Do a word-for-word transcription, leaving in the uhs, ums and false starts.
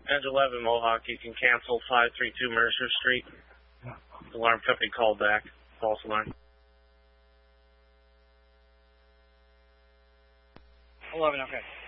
Edge eleven Mohawk, you can cancel five three two Mercer Street. Alarm company called back. False alarm. eleven, okay.